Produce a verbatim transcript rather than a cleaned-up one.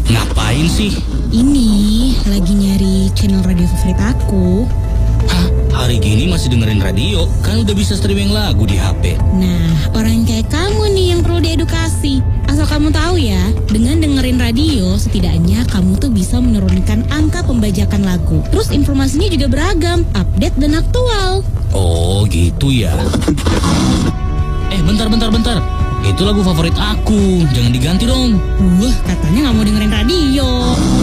Ngapain sih? Ini lagi nyari channel radio favorit aku. Hah? Hari gini masih dengerin radio? Kan udah bisa streaming lagu di H P. Nah, orang kayak kamu nih yang perlu diedukasi. Asal kamu tahu ya, dengan dengerin radio, setidaknya kamu tuh bisa menurunkan angka pembajakan lagu. Terus informasinya juga beragam, update dan aktual. Oh gitu ya. Eh bentar bentar bentar. Itu lagu favorit aku, jangan diganti dong. Wah, katanya nggak mau dengerin radio.